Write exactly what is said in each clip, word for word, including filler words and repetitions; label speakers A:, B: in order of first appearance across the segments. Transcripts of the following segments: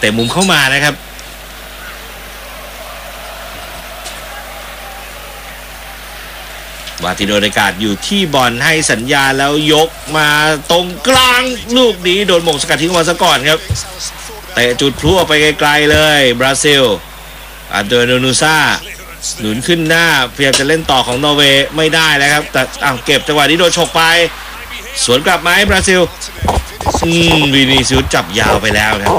A: เตะมุมเข้ามานะครับวาติโดเดกาดอยู่ที่บอลให้สัญญาแล้วยกมาตรงกลางลูกนี้โดนหม่งสกัดทิ้งมาซะก่อนครับเตะจุดพลุไปไกลๆเลยบราซิลอันโดโนนูซาหนุนขึ้นหน้าพยายามจะเล่นต่อของนอร์เวย์ไม่ได้แล้วครับแต่อ้าวเก็บจังหวะนี้โดนฉกไปสวนกลับมาให้บราซิลอืมวินิซิอุสจับยาวไปแล้วครับ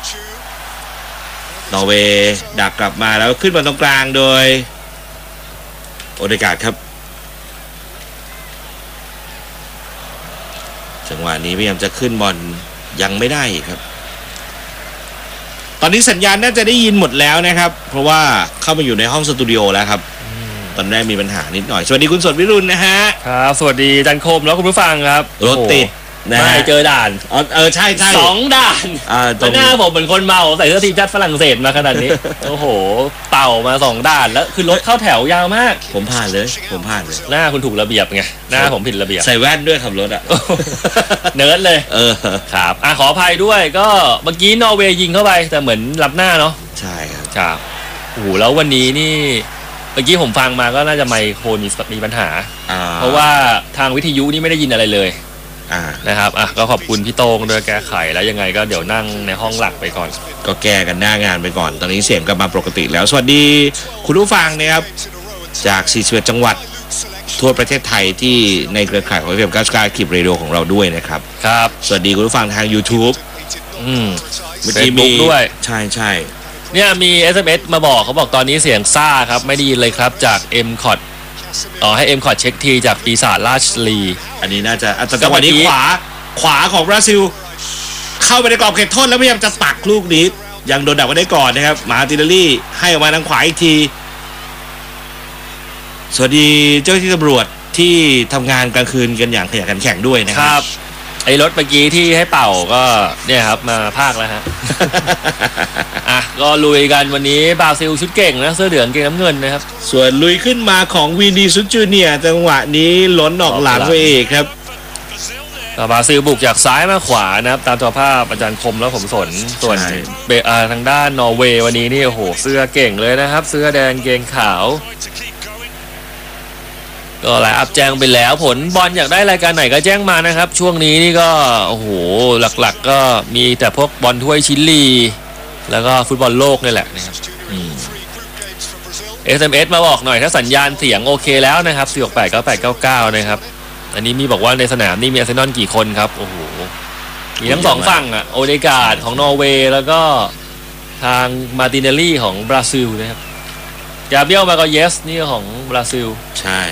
A: นอร์เวย์ดักกลับมาแล้วขึ้นมาตรงกลางโดยโอเดกาดครับจังหวะนี้พยายามจะขึ้นบอลยังไม่ได้ครับตอนนี้สัญญาณน่าจะได้ยินหมดแล้วนะครับเพราะว่าเข้ามาอยู่ในห้องสตูดิโอแล้วครับตอนแรกมีปัญหานิดหน่อยสวัสดีคุณสดวิรุณนะฮะ
B: ครับสวัสดีจันโคมแล้วคุณผู้ฟังครับ
A: รถติดนะ
B: ไม่เจอด่าน
A: อ๋อเออใช่ใช่
B: สองด่าน
A: อ่าตรง
B: หน้าผมเหมือนคนเมาใส่เสื้อทีมชาติฝรั่งเศสมาขนาดนี้โอ้โหเป่ามาสองด่านแล้วคือรถเข้าแถวยาวมาก
A: ผมผ่านเลยผมผ่านเลย
B: หน้าคุณถูกระเบียบไงหน้าผมผิดระเบียบ
A: ใส่แว่นด้วยขับรถอ่ะ
B: เนิร์ดเลย
A: เออ
B: ครับอ่ะขออภัยด้วยก็เมื่อกี้นอร์เวย์ยิงเข้าไปแต่เหมือนรับหน้าเนาะ
A: ใช่ครับ
B: ครับโอ้โหแล้ววันนี้นี่เมื่อกี้ผมฟังมาก็น่าจะไมโครมีมีปัญหาเพราะว่าทางวิทยุนี่ไม่ได้ยินอะไรเลยนะครับอ่ะก็ขอบคุณพี่โต้งด้วยแก้ไขแล้วยังไงก็เดี๋ยวนั่งในห้องหลักไปก่อน
A: ก็แก้กันหน้างานไปก่อนตอนนี้เสียงกลับมาปกติแล้วสวัสดีคุณผู้ฟังนะครับจากสี่สิบเอ็ดจังหวัดทั่วประเทศไทยที่ในเครือข่ายของ เอฟ เอ็ม เก้าสิบเก้า Active Radio ของเราด้วยนะครับ
B: ครับ
A: สวัสดีคุณผู้ฟังทาง YouTube
B: อืม
A: เมื่อกี้มี
B: ด้วย
A: ใช่ใช่
B: เนี่ยมี เอส เอ็ม เอส มาบอกเขาบอกตอนนี้เสียงซ่าครับไม่ได้ยินเลยครับจาก เอ็ม คอท อ๋อให้ เอ็ม คอท เช็คทีจากปีศาจราชลี
A: อันนี้น่าจะจังหวะนี้ขวาขวาของบราซิลเข้าไปในกรอบเขตโทษแล้วพยายามจะตักลูกนี้ยังโดนดักไว้ได้ก่อนนะครับมาตินาลี่ให้ออกมาทางขวาอีกทีสวัสดีเจ้าหน้าที่ตำรวจที่ทำงานกลางคืนกันอย่างขยันขันแข็งด้วยนะครับ
B: ไอ้รถเมื่อกี้ที่ให้เป่าก็เนี่ยครับมาภาคแล้วฮะ อ่ะก็ลุยกันวันนี้บราซิลชุดเก่งนะเสื้อเหลืองเกงน้ำเงินนะครับ
A: ส่วนลุยขึ้นมาของวินีซุจูเนียจังหวะนี้ล้นออกหลังไปเองครับ
B: บราซิลบุกจากซ้ายมาขวานะครับตามตัวภาพอาจารย์คมแล้วผมสนส่วนเบอาทางด้านนอร์เวย์วันนี้นี่โอ้โหเสื้อเก่งเลยนะครับเสื้อแดงเกงขาวก็หลายอัพแจ้งไปแล้วผลบอลอยากได้รายการไหนก็แจ้งมานะครับช่วงนี้นี่ก็โอ้โหหลักๆก็มีแต่พวกบอลถ้วยชิลลีแล้วก็ฟุตบอลโลกนี่แหละนะครับ เอส เอ็ม เอส มาบอกหน่อยถ้าสัญญาณเสียงโอเคแล้วนะครับสี่ หก แปด เก้า แปด เก้า เก้านะครับอันนี้มีบอกว่าในสนามนี่มีอาร์เซนอลกี่คนครับโอ้โหมีทั้งสองฝั่งอ่ะโอเดกาดของนอร์เวย์แล้วก็ทางมาติเนลลี่ของบราซิลนะครับกาเบรียลมาโกเยสนี่ของบราซิล
A: ใช่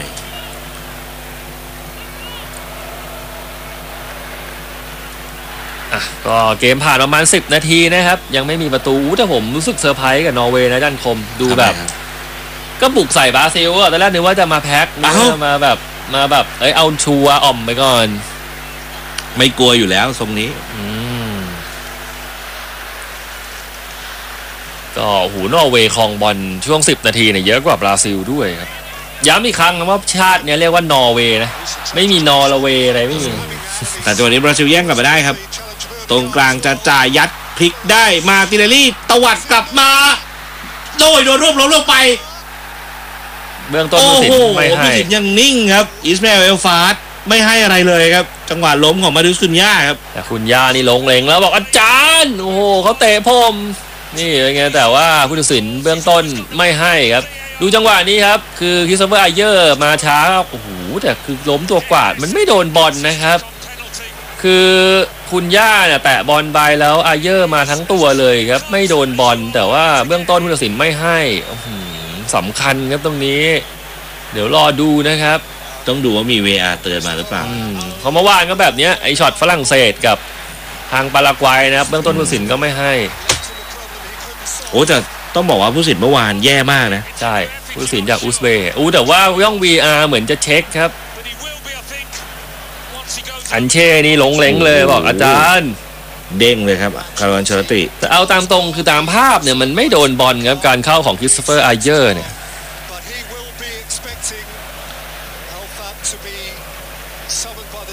B: อ่ะก็เกมผ่านประมาณสิบนาทีนะครับยังไม่มีประตูแต่ผมรู้สึกเซอร์ไพรส์กับนอร์เวย์นะด้านคมดูแบบก็บุกใส่บราซิลอ่ะตอนแรกนึกว่าจะมาแพ็คมาแบบมาแบบเอ้ยเอาชัวร์อ่อมไปก่อน
A: ไม่กลัวอยู่แล้วทรงนี้
B: ก็หูนอร์เวย์ครองบอลช่วงสิบนาทีเนี่ยเยอะกว่าบราซิลด้วยครับย้ำอีกครั้งนะว่าชาติเนี้ยเรียกว่านอร์เวย์นะไม่มีนอร์เวย์อะไรไม่มี
A: แต่ตัวนี้บราซิลแย่งกลับมาได้ครับตรงกลางจะจ่ายยัดพลิกได้มาตินาลี่ตวัดกลับมาโดยโดนรวบล้มลงไป
B: เบื้องต้นผู้สินไม่ให้
A: ผู้สินยังนิ่งครับอิสมาเอลฟาสไม่ให้อะไรเลยครับจังหวะล้มของมาดุสคุนย่าครับ
B: แต่คุณย่านี่ลงเลงแล้วบอกอาจารย์โอ้โหเขาเตะผมนี่เป็นไงแต่ว่าผู้ตัดสินเบื้องต้นไม่ให้ครับดูจังหวะนี้ครับคือคริสโตเฟอร์ไอเยอร์มาช้าโอ้โหแต่คือล้มตัวกวาดมันไม่โดนบอลนะครับคือคุณย่าเนี่ยแตะบอลไปแล้วไอเยอร์มาทั้งตัวเลยครับไม่โดนบอลแต่ว่าเบื้องต้นผู้ตัดสินไม่ให้สำคัญครับตรงนี้เดี๋ยวรอดูนะครับ
A: ต้องดูว่ามี วี อาร์ เตือนมาหรือเปล่า
B: เพราะเมื่อวานก็แบบนี้ไอช็อตฝรั่งเศสกับทางปารากวัยนะครับเบื้องต้นผู้ตัดสินก็ไม่ให้
A: โอ้แต่ต้องบอกว่าผู้ตัดสินเมื่อวานแย่มากนะ
B: ใช่ผู้ตัดสินจากอุซเบย์อู้แต่ว่าย่อง วี อาร์ เหมือนจะเช็คครับอันเช่นี่หลงเหลงเลยบอกอาจารย์
A: เด้งเลยครับคาร์ลอนเชอร์ติ
B: แต่เอาตามตรงคือตามภาพเนี่ยมันไม่โดนบอลครับการเข้าของคริสโตเฟอร์ไอเยอร์เนี่ย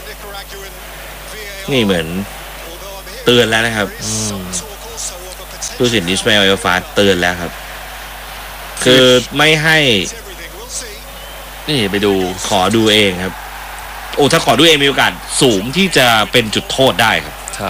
A: นี่เหมือนเตือนแล้วนะครับผู้สินอิสมาเอล เอลฟาสเตือนแล้วครับ คือไม่ให้
B: นี่ไปดู
A: ขอดูเองครับ โอ้ถ้าขอดูเองมีโอกาสสูงที่จะเป็นจุดโทษได้ครับ
B: ใช่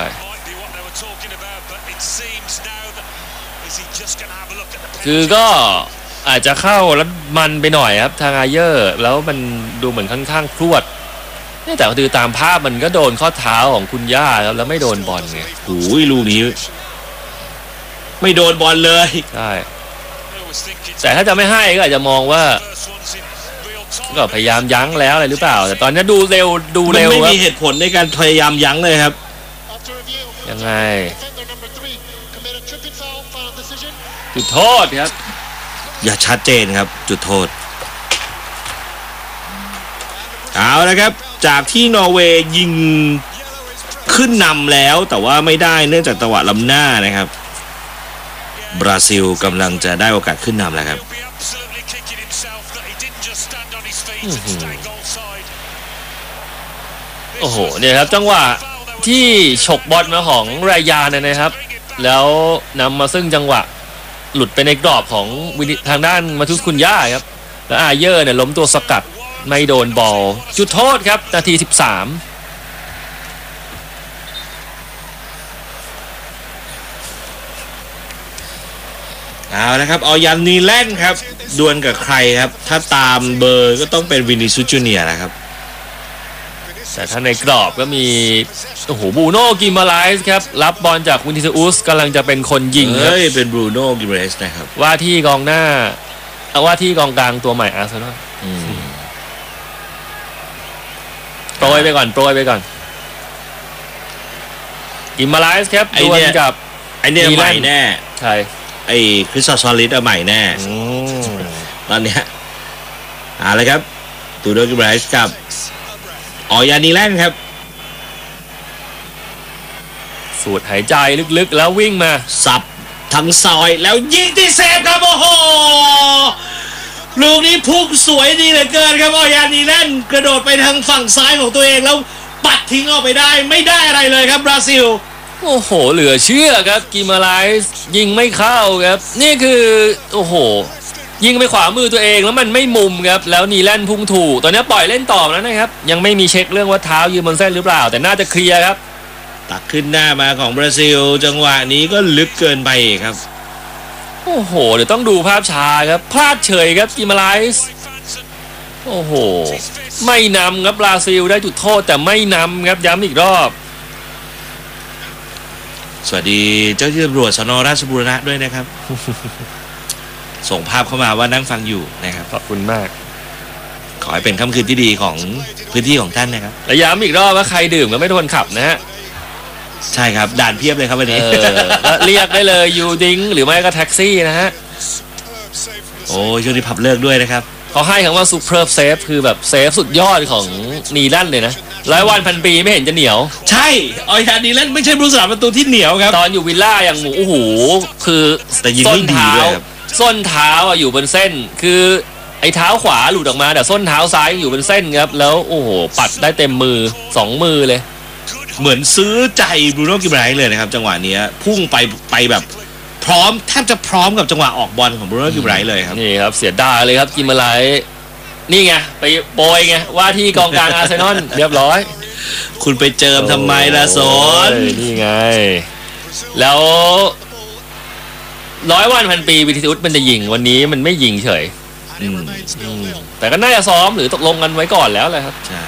B: คือก็อาจจะเข้าแล้วมันไปหน่อยครับทางอาเยอร์แล้วมันดูเหมือนค่อนข้างพรวดแต่คือตามภาพมันก็โดนข้อเท้าของคุณย่าครับแล้วไม่โดนบอลไง
A: โอ้ยลูกนี้ไม่โดนบอลเลย
B: ใช่แต่ถ้าจะไม่ให้ก็อาจจะมองว่าก็พยายามยั้งแล้วอะไรหรือเปล่าแต่ตอนนี้ดูเร็วดูเร็ว
A: มันไม่มีเหตุผลในการพยายามยั้งเลยครับ
B: ยังไงจุดโทษครับ
A: อย่าชัดเจนครับจุดโทษเอาละครับจากที่นอร์เวย์ยิงขึ้นนำแล้วแต่ว่าไม่ได้เนื่องจากจังหวะล้ำหน้านะครับบราซิลกำลังจะได้โอกาสขึ้นนำแล้วครับ
B: โอ้โหเนี่ยครับจังหวะที่ฉกบอลมาของรายาเนี่ยนะครับแล้วนำมาซึ่งจังหวะหลุดไปในกรอบของทางด้านมาทุสคุนย่าครับแล้วอาเยอร์เนี่ยล้มตัวสกัดไม่โดนบอลจุดโทษครับนาทีสิบสาม
A: เอาละครับออยันนีแลนด์ครับดวลกับใครครับถ้าตามเบอร์ก็ต้องเป็นวินิซูจูเนียร์นะครับ
B: แต่ถ้าในกรอบก็มีโอ้โหบูโน่กิมาไลส์ครับรับบอลจากวินิซิอุสกำลังจะเป็นคนยิงครับ
A: เฮ้ยเป็นบรูโน่กิมาไลส์นะครับ
B: ว่าที่กองหน้าว่าที่กองกลางตัวใหม่อาร์เซนอลโปรยไปก่อนโปรยไปก่อนกิมาไลส์ครับดวลกับ
A: ไอเนี่ยใหม่แน่
B: ใช่
A: ไอคริสตัลซอลิสใหม่แน่ตอนเนี้ยเอาเลยครับตูโดกิมาไลส์กับออยันนีแลนด์ครับ
B: สูดหายใจลึกๆแล้ววิ่งมา
A: สับทั้งซอยแล้วยิงที่เซฟครับโอ้โหลูกนี้พุ่งสวยดีเหลือเกินครับออยันนีแลนด์กระโดดไปทางฝั่งซ้ายของตัวเองแล้วปัดทิ้งออกไปได้ไม่ได้อะไรเลยครับบราซิล
B: โอ้โหเหลือเชื่อครับกิมาไลส์ยิงไม่เข้าครับนี่คือโอ้โหยิงไปขวามือตัวเองแล้วมันไม่มุมครับแล้วนีแลนด์พุ่งถูกตอนนี้ปล่อยเล่นต่อแล้วนะครับยังไม่มีเช็คเรื่องว่าเท้ายืนบนเส้นหรือเปล่าแต่น่าจะเคลียร์ครับ
A: ตักขึ้นหน้ามาของบราซิลจังหวะนี้ก็ลึกเกินไปครับ
B: โอ้โหเดี๋ยวต้องดูภาพช้าครับพลาดเฉยครับกิมาไลส์โอ้โหไม่นำครับบราซิลได้จุดโทษแต่ไม่นำครับย้ำอีกรอบ
A: สวัสดีเจ้าที่ตำรวจสน.ราชบุรณะด้วยนะครับ ส่งภาพเข้ามาว่านั่งฟังอยู่นะครับ
B: ขอบคุณมาก
A: ขอให้เป็นค่ำคืนที่ดีของพื้นที่ของท่านนะครับ
B: และย้ำอีกรอบว่าใครดื่มก็ไม่โดนขับนะฮะ
A: ใช่ครับด่านเพียบเลยครับวันนี้
B: เรียกได้เลยยูดิงหรือไม่ก็แท็กซี่นะฮะ
A: โอ้ช่วงนี้ผับเลิกด้วยนะครับ
B: เขาให้คำว่าซูเปอร์เซฟคือแบบเซฟสุดยอดของนีแลนด์เลยนะร้อยวันพันปีไม่เห็นจะเหนียว
A: ใช่ออยานีแลนด์ไม่ใช่ผู้สาประตูที่เหนียวครับ
B: ตอนอยู่วิลล่าอย่างหมูโอ้โหคือ
A: แต่ยิงไม่ดีด้วยครับ
B: ส้นเท้าอ่ะอยู่บนเส้นคือไอ้เท้าขวาหลุดออกมาแต่ส้นเท้าซ้ายอยู่บนเส้นครับแล้วโอ้โหปัดได้เต็มมือสองมือเลย
A: เหมือนซื้อใจบรูโน่กิมาไลส์เลยนะครับจังหวะนี้พุ่งไปไปแบบพร้อมแทบจะพร้อมกับจังหวะออกบอลของบรูโน่กิมาไลส์เลยครับ
B: นี่ครับเสียดายเลยครับกิมาไลส์นี่ไงไปโปรยไงว่าที่กองกลางอาร์เซนอลเรียบร้อย
A: คุณไปเจิมทำไมล่ะสน
B: นี่ไงแล้วร้อยวันพันปีวิทิอุสมันจะยิงวันนี้มันไม่ยิงเฉยแต่ก็น่าจะซ้อมหรือตกลงกันไว้ก่อนแล้วเลยครับ
A: ใช่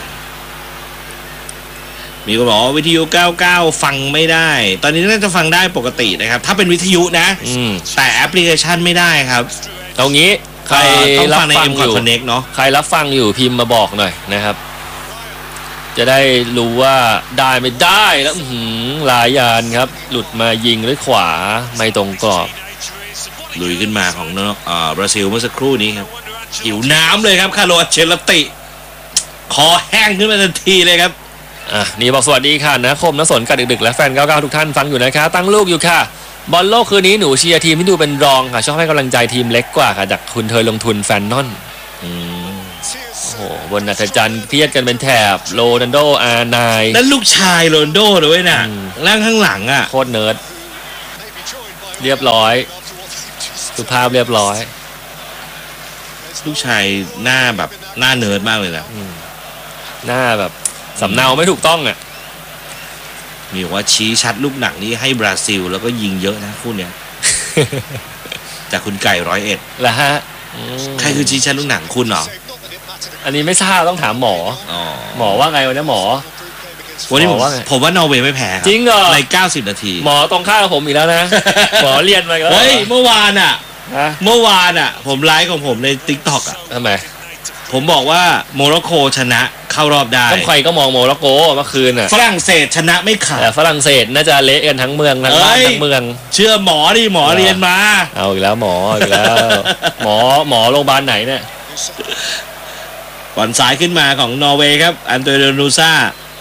A: มีคนบอกว่าวิทยุเก้าสิบเก้าฟังไม่ได้ตอนนี้น่าจะฟังได้ปกตินะครับถ้าเป็นวิทยุนะแต่แอปพลิเคชันไม่ได้ครับ
B: เอางี้ใครรับฟังอยู่
A: เนาะ
B: ใครรับฟังอยู่พิมพ์มาบอกหน่อยนะครับจะได้รู้ว่าได้ไม่ได้แล้วหลายยานครับหลุดมายิงด้วยขวาไม่ตรงกรอบ
A: ลุยขึ้นมาของเนาะบราซิลเมื่อสักครู่นี้ครับหิวน้ำเลยครับคาร์โล อัลเชลติคอแห้งขึ้นมาทันทีเลยครับ
B: อ่ะนี่บอกสวัสดีค่ะนะคมนะสนกัดดึกๆและแฟนเก้าสิบเก้าทุกท่านฟังอยู่นะคะตั้งลูกอยู่ค่ะบอลโลกคืนนี้หนูเชียร์ทีมที่ดูเป็นรองค่ะชอบให้กำลังใจทีมเล็กกว่าค่ะจากคุณเธอลงทุนแฟนนอนโอ้โหบนอัศจรรย์เครียดกันเป็นแถบโรนัลโดอาร์ไนน์
A: นั่นลูกชายโรนัลโดเลยนะร่างข้างหลังอ่ะ
B: โคตรเนิร์ดเรียบร้อยสุภาพเรียบร้อย
A: ลูกชายหน้าแบบหน้าเนิร์ดมากเลยนะ
B: หน้าแบบสำเนาไม่ถูกต้องอ่ะ
A: มีบอกว่าชี้ชัดลูกหนักนี้ให้บราซิลแล้วก็ยิงเยอะนะคู่เนี้ย จากคุณไก่ร้อยเอ็ด
B: แล้วฮะ
A: ใครคือชี้ชัดลูกหนังคุณเหรอ
B: อันนี้ไม่ทราบต้องถามหมอ
A: อ๋อ
B: หมอว่าไงวันนี้หมอ
A: วันนี้ผม
B: หมอว่าไง
A: ผมว่านอร์เวย์ไม่แพ้ครับ
B: จริงเหรอ
A: ในเก้าสิบนาที
B: หมอตรงข้ามกับผมอีกแล้วนะ หมอเรียนมาแล้ว
A: เฮ้ยเมื่อวานอ่ะ
B: ฮะ
A: เมื่อวานอ่ะ ผมไลฟ์ของผมใน ติ๊กต็อก อ่ะ
B: ทำไม
A: ผมบอกว่าโมร็อกโกชนะเข้ารอบได้
B: ก็ใครก็มองโมร็อกโกเมื่อคืนอ่ะ
A: ฝรั่งเศสชนะไม่ขา
B: แต่
A: ด
B: ฝรั่งเศสน่าจะเละกันทั้งเมืองทั้งบ้าน
A: เอ้ย
B: ทั้งเมือง
A: เชื่อหมอดิหมอเรียนมา
B: เอาอีกแล้วหมออีกแล้ว หมอหมอโรงพยาบาลไหนเนี่ย
A: บอลซ้ายขึ้นมาของนอร์เวย์ครับอันโตนิโอนูซ่า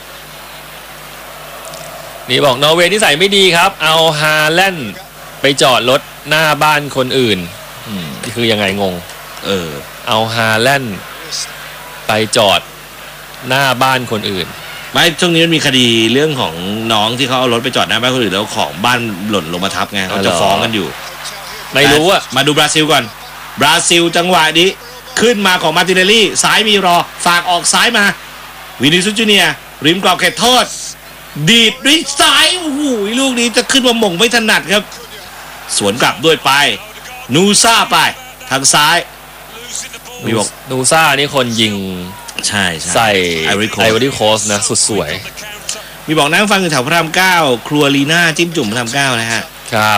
B: นี่บอกนอร์เวย์นิสัยไม่ดีครับ เอาฮาแลนด์ไปจอดรถหน้าบ้านคนอื่น
A: อืม
B: คือยังไงงง
A: เออ
B: เอาฮาแลนด์ไปจอดหน้าบ้านคนอื่น
A: ไม่ช่วงนี้มันมีคดีเรื่องของน้องที่เขาเอารถไปจอดหน้าบ้านคนอื่นแล้วของบ้านหล่นลงมาทับไงเขาจะฟ้องกันอยู่
B: ไม่รู้อะ
A: มาดูบราซิลก่อน บราซิลจังหวะนี้ขึ้นมาของมาร์ติเนลลี่ซ้ายมีรอฝากออกซ้ายมาวินิซุสจูเนียร์ริมกรอบเขตโทษ ดีดด้วยซ้ายโอ้โหลูกนี้จะขึ้นมาหม่งไม่ถนัดครับ สวนกลับด้วยไป นูซ่าไปทางซ้าย มีบอก
B: นูซ่านี่คนยิง
A: ใช่ใช่
B: ใส่
A: ไอริโค
B: ไอวอรี่โคสนะสุดสวย
A: มีบอกนั่งฟังอยู่แถวพระรามเก้าครัวลีน่าจิ้มจุ่มพระรามเก้านะฮะ
B: ครับ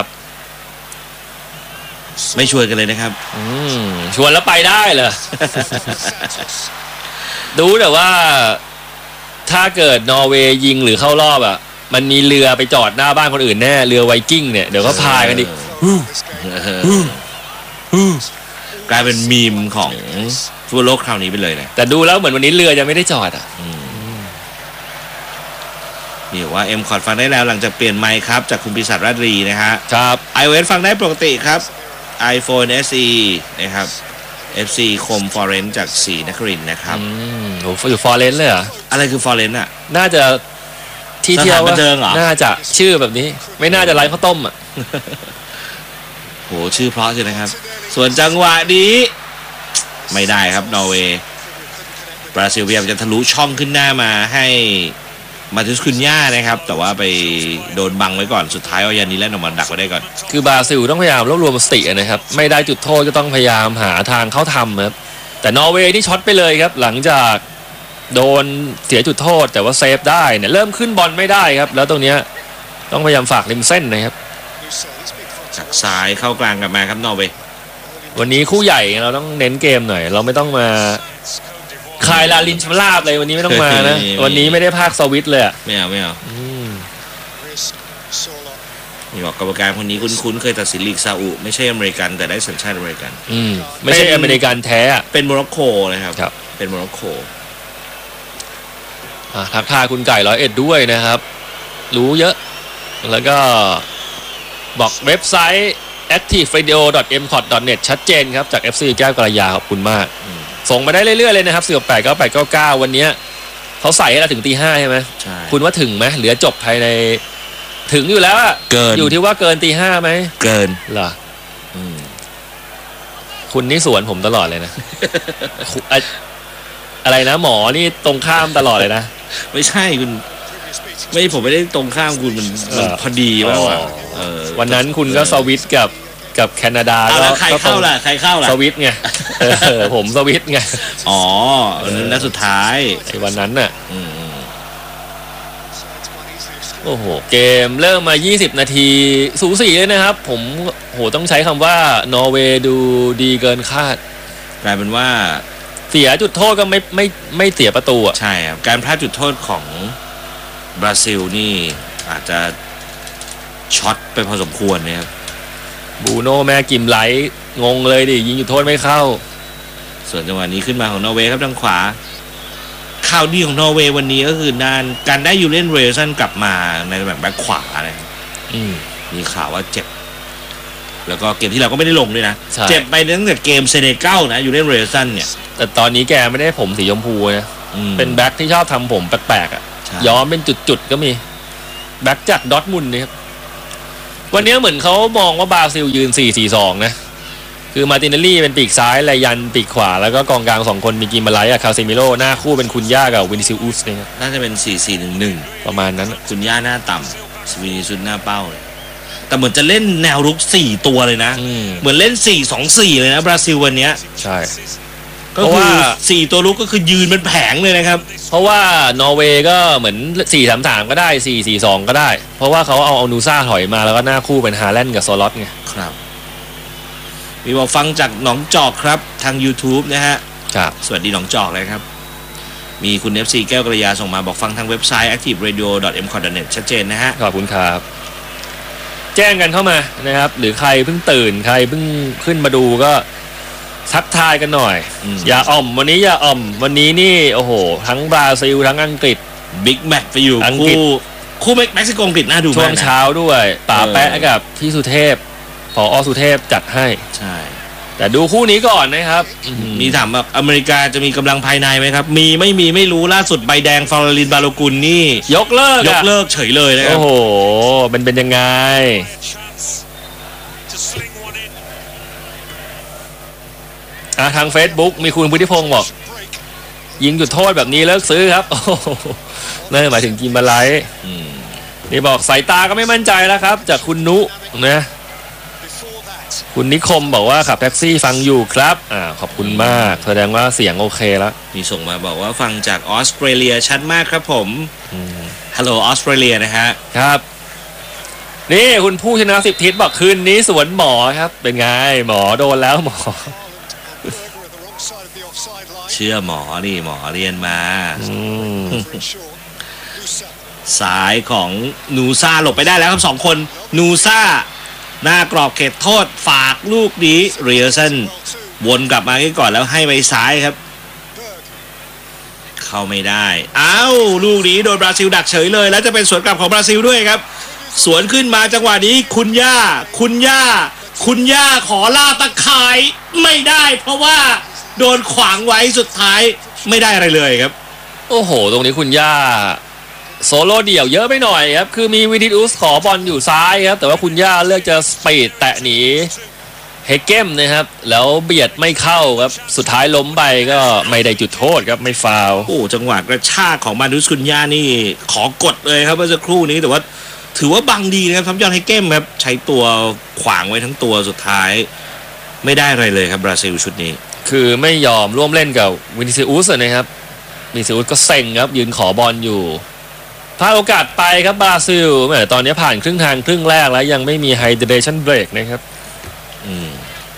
A: ไม่ชวนกันเลยนะครับ
B: อืมชวนแล้วไปได้เหรอ ดูแต่ว่าถ้าเกิดนอร์เวย์ยิงหรือเข้ารอบอ่ะ มันมีเรือไปจอดหน้าบ้านคนอื่นแน่เรือไวกิ้งเนี่ยเดี๋ยวก็พายกันอีก
A: กลายเป็นมีมของทั่วโลกคราวนี้ไปเลยนะ
B: แต่ดูแล้วเหมือนวันนี้เรือยังไม่ได้จอดอ่ะ
A: นี่บอกว่าเอ็มคอร์ดฟังได้แล้วหลังจากเปลี่ยนไมค์ครับ จากคุณปีศาจราตรีนะฮะ
B: ครับ
A: iOS ฟังได้ปกติครับ iPhone เอส อี นะครับ เอฟ ซี คม Forent จากศรีนครินทร์นะครับ
B: อืมโหอยู่ฟอร์เรนซ์เลยเหรอ
A: อะไรคือ Forent อ่ะ
B: น่าจะที่เที่ยว
A: สถานบันเทิงเหรอ
B: น่าจะชื่อแบบนี้ ไม่น่าจะไร้ข้าวต้มอ่ะ
A: โหชื่อเพราะใช่ไหมครับ ส่วนจังหวะนี้ ไม่ได้ครับนอร์เวย์บราซิลพยายามจะทะลุช่องขึ้นหน้ามาให้มาทิสคุนย่านะครับ แต่ว่าไปโดนบังไว้ก่อนสุดท้ายเอายานี้แล่นออกมาดักไว้ได้ก่อน
B: คือบราซิลต้องพยายามรวบรวมสตินะครับ ไม่ได้จุดโทษก็ต้องพยายามหาทางเข้าทำครับแต่นอร์เวย์นี่ช็อตไปเลยครับ หลังจากโดนเสียจุดโทษ แต่ว่าเซฟได้เนี่ยเริ่มขึ้นบอลไม่ได้ครับ แล้วตรงเนี้ยต้องพยายามฝากริมเส้นนะครับ
A: จากซ้ายเข้ากลางกลับมาครับนอร์เวย์
B: วันนี้คู่ใหญ่เราต้องเน้นเกมหน่อย เราไม่ต้องมาคายลาลินชลาบเลยวันนี้ไม่ต้องมานะ วันนี้ไม่ได้ภาคสวิตเลยอ่ะ
A: ไม่เอาไม่เอา
B: อืม
A: นี่บอกกรรมการคนนี้คุ้นๆเคยตัดสินลีกซาอุไม่ใช่อเมริกันแต่ได้สัญชาติอเมริกัน
B: อืมไม่ใช่
A: เป็น
B: อเมริกันแท้อะ
A: เป็นโมร็อกโกนะครับ
B: ครับ
A: เป็นโมร็อกโก
B: อ่ะทักทายคุณไก่ร้อยเอ็ดด้วยนะครับ รู้เยอะ แล้วก็บอกเว็บไซต์ แอคทีฟเรดิโอ ดอท เอ็ม คอท ดอท เน็ต ชัดเจนครับ จาก เอฟ ซี แก้วกระยาขอบคุณมาก ส่งมาได้เรื่อยๆเลยนะครับสี่ แปด เก้า แปด เก้า เก้าวันนี้เขาใส่ให้เราถึงตีห้าใช่ไหม
A: ใช่
B: คุณว่าถึงไหมเหลือจบภายในถึงอยู่แล้วอะ
A: เกิน
B: อยู่ที่ว่าเกินตีห้าไหม
A: เกิน
B: เหรอ
A: อืม
B: คุณนี่สวนผมตลอดเลยนะ คุอะอะไรนะหมอนี่ตรงข้ามตลอดเลยนะ
A: ไม่ใช่คุณไม่ผมไม่ได้ตรงข้ามคุณมันมัน
B: เออ
A: พอดีมากกว่า
B: อ๋อ
A: เออ
B: วันนั้นคุณก็สวิตช์กับกับแคนาดา
A: เอา
B: ก็
A: แล้วใคร
B: ก็ต
A: เข้าล่ะใครเข้าล่ะ
B: สวิตช์ไงเออผมสวิตช์ไง
A: อ๋ออันนั้นนัดสุดท้าย
B: ไอ้วันนั้นน่ะ
A: อืมอืม
B: โอ้โห เกมเริ่มมา ยี่สิบ นาทีสูสีเลยนะครับ ผมโหต้องใช้คำว่านอร์เวย์ดูดีเกินคาด
A: กลายเป็นว่า
B: เสียจุดโทษก็ไม่ไม่ไม่เสียประตูอ่ะ
A: ใช่ครับการพลาดจุดโทษของบราซิลนี่อาจจะช็อตไปพอสมควรนะครับ
B: บูโน่แม่กิมไลท์งงเลยดิยิงจุดโทษไม่เข้า
A: ส่วนจังหวะนี้ขึ้นมาของนอร์เวย์ครับทางขวาข่าวดีของนอร์เวย์วันนี้ก็คือการการได้ยูเลียนเรลสันกลับมาในตำแหน่งแบ็คขวานะครับ
B: อืม
A: มีข่าวว่าเจ็บ แล้วก็เกมที่เราก็ไม่ได้ลงด้วยนะ
B: ใช่
A: เจ็บไปตั้งแต่เกมเซเนกัลนะยูเลียนเรลสันเนี่ย
B: แต่ตอนนี้แกไม่ได้ผมสีชมพูนะ
A: อืม
B: เป็นแบ็คที่ชอบทำผมแปลกๆอ่ะ
A: ใช่
B: ย้อมเป็นจุดๆก็มีแบ็คจากดอร์ทมุนด์นะครับวันนี้เหมือนเขามองว่าบราซิลยืน สี่ สี่ สอง นะคือมาร์ตินเนลลี่เป็นปีกซ้ายไลยันปีกขวาแล้วก็กองกลางสองคนมีกิมมาไลกับคาเซมิโร่หน้าคู่เป็นคุณย่ากับวินิซิอุสนะครับ
A: น่าจะเป็น สี่ สี่ หนึ่ง หนึ่ง
B: ประมาณนั้น
A: คุณย่าหน้าต่ำสวินิซุนหน้าเป้าเลยแต่เหมือนจะเล่นแนวรุกสี่ตัวเลยนะ
B: อืม
A: เหมือนเล่น สี่ สอง สี่ เลยนะบราซิลวันเนี้ย
B: ใช่
A: ก็
B: เพราะ
A: คื
B: ว่า
A: อสี่ตัวรุกก็คือยืนเป็นแผงเลยนะครับ
B: เพราะว่านอร์เวย์ก็เหมือน สี่ สาม สาม ก็ได้ สี่ สี่ สอง ก็ได้ เพราะว่าเขาเอาเอานูซ่าถอยมาแล้วก็หน้าคู่เป็นฮาแลนด์กับโซลอตไง
A: ครับมีบอกฟังจากหนองจอกครับทาง YouTube นะฮะ
B: ครับ
A: สวัสดีหนองจอกเลยครับมีคุณ เอฟ ซี แก้วกระยาส่งมาบอกฟังทางเว็บไซต์ แอคทีฟเรดิโอ ดอท เอ็ม คอร์ ดอท เน็ต ชัดเจนนะฮะ
B: ขอบคุณครับ แจ้งกันเข้ามานะครับ หรือใครเพิ่งตื่นใครเพิ่งขึ้นมาดูก็ทักทายกันหน่อย
A: อืม
B: อย่าอ่อมวันนี้อย่าอ่อมวันนี้นี่โอ้โห ทั้งบราซิลทั้งอังกฤษ
A: บิ๊กแมตช์ไปอยู่
B: อังกฤษ
A: คู่คู่เม็กซิโกอังกฤษน่าดู
B: ช่ว
A: มาง กนะ
B: เช้าด้วยป่า
A: เออ
B: แปะกับพี่สุเทพผอสุเทพจัดให้
A: ใช่
B: แต่ดูคู่นี้ก่อนนะครับอื
A: มีถามแบบอเมริกาจะมีกำลังภายในไหมครับ มีไม่มีไม่รู้ล่าสุดใบแดงฟลอรินบาโลกุลนี่
B: ยกเลิก
A: ยก
B: อะ
A: เลิกเฉยเลยนะครั
B: โอ้
A: บ
B: โหมันเป็นยังไงอ่ะทาง Facebook มีคุณพุทธิพงศ์บอก ยิงจุดโทษแบบนี้เลิกซื้อครับ โอ้โหนั่นหมายถึงกิมบาไลท์
A: อืม
B: นี่บอกสายตาก็ไม่มั่นใจแล้วครับ จากคุณนุนะคุณนิคมบอกว่าขับแท็กซี่ฟังอยู่ครับอ่าขอบคุณมากแสดงว่าเสียงโอเคแล้ว
A: มีส่งมาบอกว่าฟังจากออสเตรเลียชัดมากครับผม
B: อืม
A: ฮัลโหลออสเตรเลียนะฮะ
B: ครับ นี่คุณผู้ชนะสิบทิศบอกคืนนี้สวนหมอครับ เป็นไงหมอโดนแล้วหมอ
A: เชื่อหมอนี่หมอเรียนมา
B: อืม
A: สายของนูซ่าหลบไปได้แล้วครับสองคนนูซ่าหน้ากรอบเขตโทษฝากลูกนี้เรียลสันวนกลับมาก่อนแล้วให้ไปซ้ายครับ เข้าไม่ได้อ้าวลูกนี้โดนบราซิลดักเฉยเลยแล้วจะเป็นสวนกลับของบราซิลด้วยครับ สวนขึ้นมาจังหวะนี้คุณย่า คุณย่า คุณย่าขอล่าตะข่ายไม่ได้ เพราะว่าโดนขวางไว้สุดท้ายไม่ได้อะไรเลยครับ
B: โอ้โห ตรงนี้คุณย่าโซโล่เดี่ยวเยอะไปหน่อยครับ คือมีวินิอุสขอบอลอยู่ซ้ายครับ แต่ว่าคุณย่าเลือกจะสปีดแตะหนีเฮเกมนะครับ แล้วเบียดไม่เข้าครับ สุดท้ายล้มไปก็ไม่ได้จุดโทษครับ ไม่ฟาวล์
A: โอ้จังหวะกระชากของมานุสคุนย่านี่ขอกดเลยครับเมื่อสักครู่นี้แต่ว่าถือว่าบังดีนะครับทัพยอนไฮเกมครับใช้ตัวขวางไว้ทั้งตัวสุดท้ายไม่ได้อะไรเลยครับบราซิลชุดนี้
B: คือไม่ยอมร่วมเล่นกับวินิซิอุสนะครับวินิซิอุสก็เซ็งครับ ยืนขอบอลอยู่พลาดโอกาสไปครับบราซิลแหมตอนนี้ผ่านครึ่งทางครึ่งแรกแล้วยังไม่มีไฮเดรชั่นเบรกนะครับ
A: อืม